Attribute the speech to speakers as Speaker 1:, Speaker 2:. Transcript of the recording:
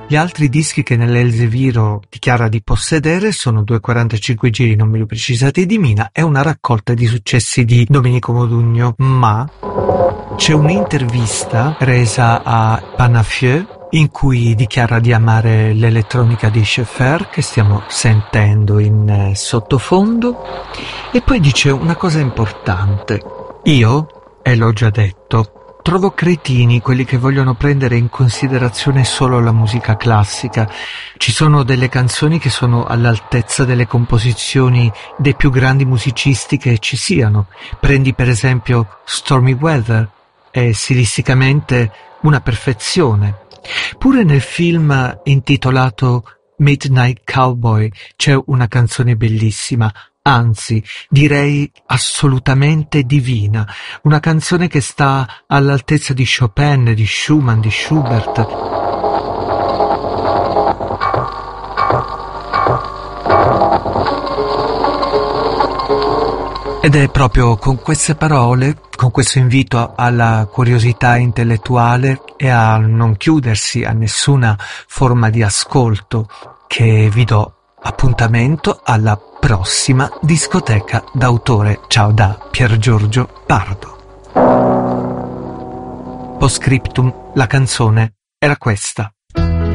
Speaker 1: Gli altri dischi che nell'Elzeviro dichiara di possedere sono 2,45 giri non meglio precisati di Mina e una raccolta di successi di Domenico Modugno, ma c'è un'intervista resa a Panafieux in cui dichiara di amare l'elettronica di Schaeffer, che stiamo sentendo in sottofondo, e poi dice una cosa importante. Io, e l'ho già detto, trovo cretini quelli che vogliono prendere in considerazione solo la musica classica. Ci sono delle canzoni che sono all'altezza delle composizioni dei più grandi musicisti che ci siano. Prendi per esempio Stormy Weather, è stilisticamente una perfezione. Pure nel film intitolato Midnight Cowboy c'è una canzone bellissima, anzi direi assolutamente divina, una canzone che sta all'altezza di Chopin, di Schumann, di Schubert. Ed è proprio con queste parole, con questo invito alla curiosità intellettuale e a non chiudersi a nessuna forma di ascolto, che vi do appuntamento alla prossima discoteca d'autore. Ciao da Pier Giorgio Pardo. Post scriptum, la canzone era questa.